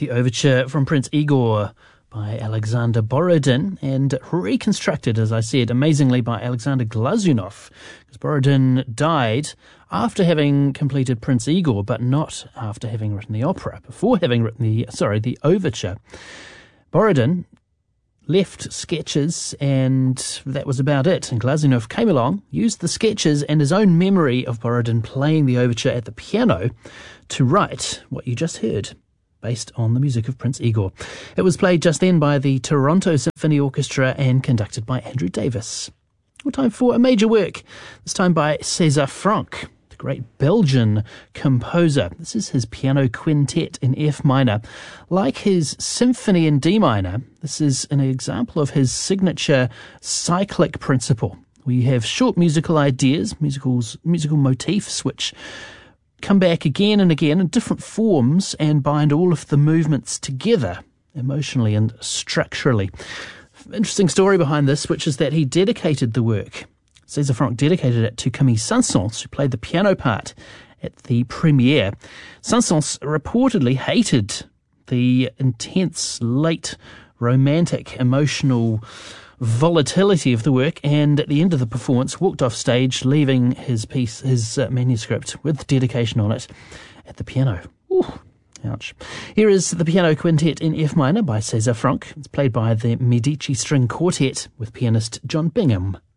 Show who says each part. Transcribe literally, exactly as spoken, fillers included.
Speaker 1: The overture from Prince Igor by Alexander Borodin, and reconstructed, as I said, amazingly by Alexander Glazunov, because Borodin died after having completed Prince Igor, but not after having written the opera, before having written the, sorry, the overture. Borodin left sketches, and that was about it. And Glazunov came along, used the sketches and his own memory of Borodin playing the overture at the piano to write what you just heard, based on the music of Prince Igor. It was played just then by the Toronto Symphony Orchestra and conducted by Andrew Davis. Well, time for a major work, this time by César Franck, the great Belgian composer. This is his piano quintet in F minor. Like his symphony in D minor, this is an example of his signature cyclic principle. We have short musical ideas, musicals, musical motifs, which come back again and again in different forms and bind all of the movements together emotionally and structurally. Interesting story behind this, which is that he dedicated the work. César Franck dedicated it to Camille Saint-Saëns, who played the piano part at the premiere. Saint-Saëns reportedly hated the intense, late, romantic, emotional volatility of the work, and at the end of the performance walked off stage, leaving his piece, his uh, manuscript with dedication on it at the piano. Ooh, ouch. Here is the piano quintet in F minor by César Franck. It's played by the Medici String Quartet with pianist John Bingham.